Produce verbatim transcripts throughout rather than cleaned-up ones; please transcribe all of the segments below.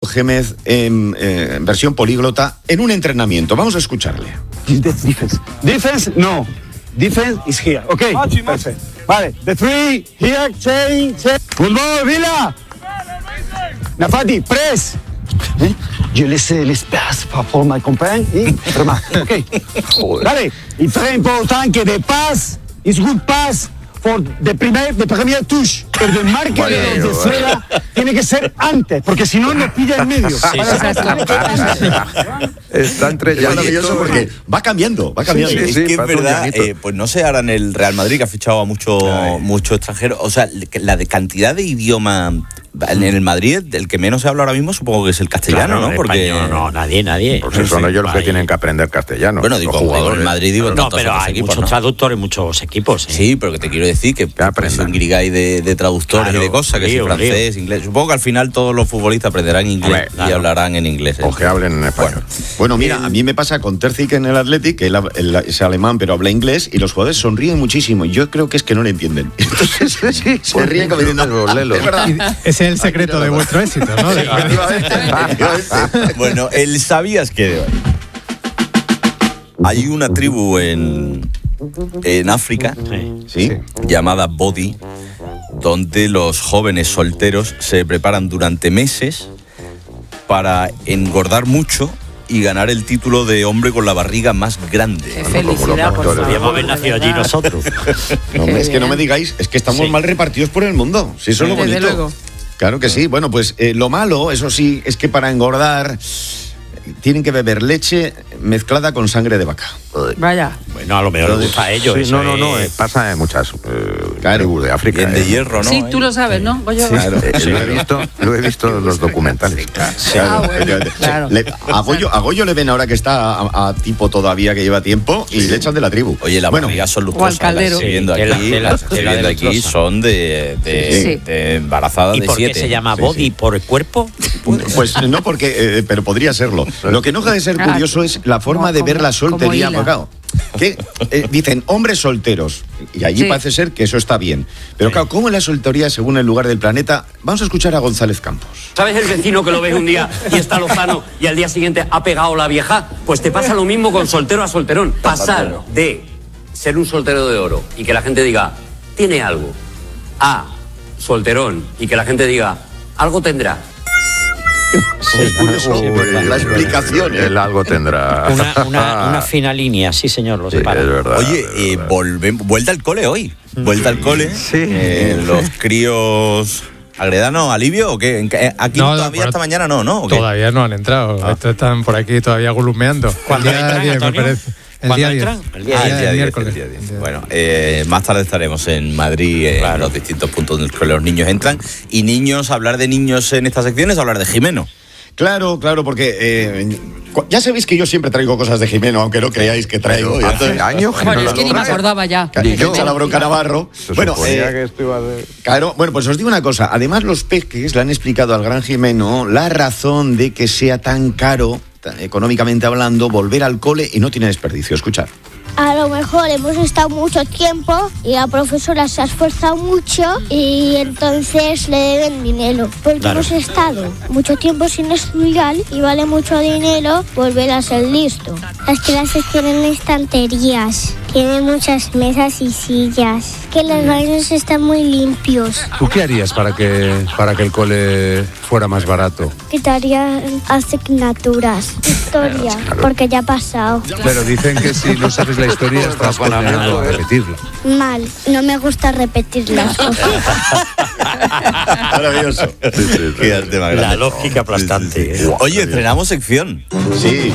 Gémez en eh, versión políglota en un entrenamiento. Vamos a escucharle. Defense. Defense, no. Defense is here. Okay. Perfect. Vale. The three here. Change. change. Good ball, Vila. Nafati, press. ¿Eh? Je laisse l'espace pour my compagnon et vraiment. Okay. Vale. Y très important que the pass is good pass for the primer, the premier touch. Pero el marque bueno, de donde fuera tiene que ser antes, porque si no nos pilla en medio. Sí, está entre es maravilloso porque va cambiando, va cambiando. Sí, sí, sí, es que es verdad, eh, pues no sé, ahora en el Real Madrid que ha fichado a mucho, mucho extranjero, o sea, la de cantidad de idioma en el Madrid, el que menos se habla ahora mismo supongo que es el castellano, claro, ¿no? Porque español, no, nadie, nadie. Pues son ellos los que tienen que aprender castellano. Bueno, digo, jugadores. En Madrid digo, no, pero hay equipos, muchos ¿no? traductores, muchos equipos. ¿eh? Sí, pero que te quiero decir que pues, un grigay de, de traductores claro, y de cosas, que lío, si francés, lío. inglés. Supongo que al final todos los futbolistas aprenderán inglés Hombre, claro. y hablarán en inglés. O que hablen en español. Bueno, bueno mira, a mí me pasa con Terzic en el Athletic, que él, él es alemán pero habla inglés y los jugadores sonríen muchísimo. Yo creo que es que no le entienden. Entonces sí, se ríen como diciendo, es verdad. Ese es el secreto de vuestro éxito, ¿no? Sí, bueno, el ¿sabías qué de hoy? Hay una tribu en, en África ¿Sí? llamada Bodi, donde los jóvenes solteros se preparan durante meses para engordar mucho y ganar el título de hombre con la barriga más grande. Qué felicidad, por favor. Podríamos haber nacido allí nosotros. No, es que no me digáis, es que estamos sí. mal repartidos por el mundo. Si eso es lo bonito. Luego. Claro que sí. Bueno, pues eh, lo malo, eso sí, es que para engordar tienen que beber leche mezclada con sangre de vaca. Vaya. Bueno, a lo mejor les gusta a ellos. Sí, eso no, no, no, es... pasa en muchas eh, claro. tribus de África. Bien de eh. hierro, ¿no? Sí, tú lo sabes, ¿no? Voy a... Sí, claro. Eh, lo he visto, lo he visto en los documentales. Ah, bueno, claro. Le, a, Goyo, a Goyo le ven ahora que está a, a tipo todavía que lleva tiempo y le echan de la tribu. Oye, las bueno, barrigas son o al lujosas. caldero. Las viendo aquí, de la- las de estoy la viendo aquí deliciosa. son de, de, Sí. de embarazada ¿Y de por siete. qué se llama Sí, body? sí. ¿Por el cuerpo? Pues no, porque, eh, pero podría serlo. Lo que no deja de ser curioso es la forma Como- de ver la como soltería. hila. Claro, que eh, dicen hombres solteros y allí Sí. parece ser que eso está bien. Pero claro, ¿cómo es la soltería según el lugar del planeta? Vamos a escuchar a González Campos. ¿Sabes el vecino que lo ves un día y está lozano y al día siguiente ha pegado la vieja? Pues te pasa lo mismo con soltero a solterón. Pasar de ser un soltero de oro y que la gente diga, tiene algo, a solterón y que la gente diga, algo tendrá. Es curioso la explicación. ¿eh? Él algo tendrá. Una, una, una fina línea, sí señor, lo Sí, separa. es verdad. Oye, es eh, verdad. volvemos, vuelta al cole hoy. Vuelta al cole. Sí. Eh, los críos... ¿Agredano, alivio o qué? ¿En qué- Aquí No, todavía bueno, esta mañana no, ¿no? ¿O qué? Todavía no han entrado. Ah. Estos están por aquí todavía gulumeando. ¿Cuándo El día entran, diez, me Antonio? parece. El ¿Cuándo día diez. entran? El día Ah, diez. el día diez, miércoles. el día diez. Bueno, eh, más tarde estaremos en Madrid, en Claro. los distintos puntos donde los niños entran. Y niños, hablar de niños en esta sección es hablar de Jimeno. Claro, claro, porque eh, cu- ya sabéis que yo siempre traigo cosas de Jimeno, aunque no creáis que traigo. Y Hace entonces- años que Bueno, no es que lo ni me trae. acordaba ya. Que echa la bronca a Navarro. Se Bueno, suponía eh, que esto iba a ser- claro, bueno, pues os digo una cosa. Además, los peques le han explicado al gran Jimeno la razón de que sea tan caro, ta- económicamente hablando, volver al cole y no tiene desperdicio. Escuchar. A lo mejor hemos estado mucho tiempo y la profesora se ha esforzado mucho y entonces le deben dinero. Porque Claro. hemos estado mucho tiempo sin estudiar y vale mucho dinero volver a ser listo. Las clases tienen estanterías, tienen muchas mesas y sillas, que los baños están muy limpios. ¿Tú qué harías para que, para que el cole fuera más barato? Quitaría asignaturas, historia, porque ya ha pasado. Pero dicen que si no sabes la historia estás condenado a repetirla. Mal, no me gusta repetir las cosas. Maravilloso. Sí, sí, sí. Qué arte más La grande. lógica aplastante. Sí, sí, sí. Oye, estrenamos sección. Sí.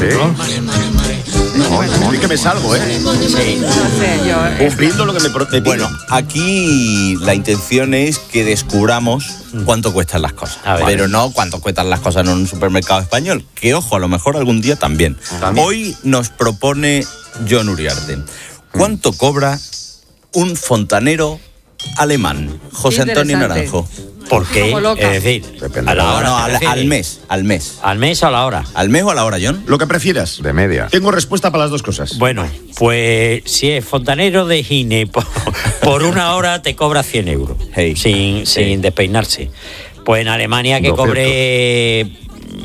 No, es que me salgo, ¿eh? No sé, yo... eh, Cumpliendo lo que me pro- me Bueno, pido. aquí la intención es que descubramos cuánto cuestan las cosas. A ver. Pero no cuánto cuestan las cosas en un supermercado español. Que ojo, a lo mejor algún día también. También. Hoy nos propone John Uriarte. ¿Cuánto cobra un fontanero alemán? José Antonio Interesante. Naranjo. ¿Por qué? Como loca. Es decir, Depende. a la No, hora. no, ¿te al, refieres? al mes, al mes. ¿Al mes o a la hora? ¿Al mes o a la hora, John? Lo que prefieras. De media. Tengo respuesta para las dos cosas. Bueno, pues si es fontanero de Gine, por, por una hora te cobra cien euros, Hey. sin, sin despeinarse. Pues en Alemania que doscientos. cobre